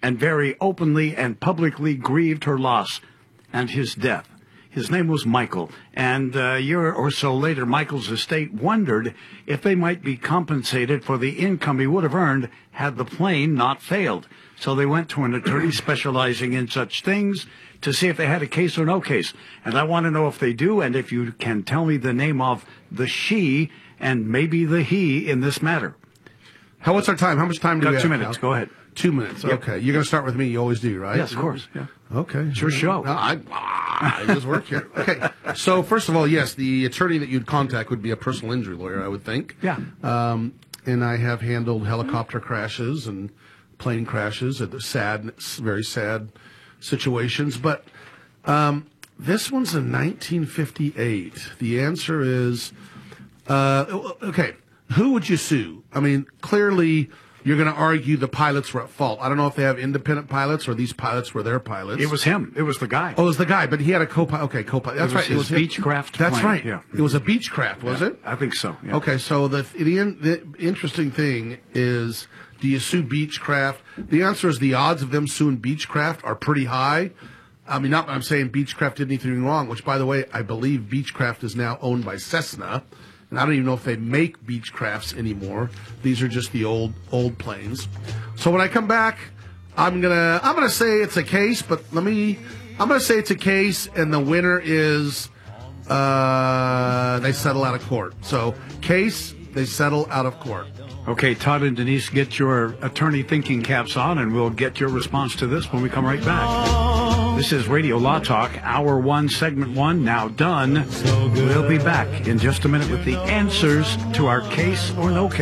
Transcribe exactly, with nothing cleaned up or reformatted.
and very openly and publicly grieved her loss and his death. His name was Michael, and a year or so later, Michael's estate wondered if they might be compensated for the income he would have earned had the plane not failed. So they went to an attorney specializing in such things to see if they had a case or no case. And I want to know if they do, and if you can tell me the name of the she and maybe the he in this matter. How, what's our time? How much time do Got we have? two minutes. Go ahead. Two minutes. Yep. Okay. You're going to start with me. You always do, right? Yes, of course. Yeah. Okay. It's your show. No, I, I just work here. Okay. So, first of all, yes, the attorney that you'd contact would be a personal injury lawyer, I would think. Yeah. Um, and I have handled helicopter crashes and plane crashes and sad, very sad situations. But um, this one's in nineteen fifty-eight. The answer is, uh, okay, who would you sue? I mean, clearly you're going to argue the pilots were at fault. I don't know if they have independent pilots or these pilots were their pilots. It was him. It was the guy. Oh, it was the guy, but he had a co-pilot. Okay, co-pilot. That's it was right. His it was Beechcraft. That's plane. right. Yeah. It was a Beechcraft, was yeah, it? I think so. Yeah. Okay, so the, the the interesting thing is, do you sue Beechcraft? The answer is the odds of them suing Beechcraft are pretty high. I mean, not that I'm saying Beechcraft did anything wrong, which, by the way, I believe Beechcraft is now owned by Cessna. And I don't even know if they make Beechcrafts anymore. These are just the old old planes. So when I come back, I'm gonna I'm gonna say it's a case, but let me I'm gonna say it's a case, and the winner is uh, they settle out of court. So case, they settle out of court. Okay, Todd and Denise, get your attorney thinking caps on, and we'll get your response to this when we come right back. This is Radio Law Talk, Hour one, Segment one, now done. We'll be back in just a minute with the answers to our case or no case.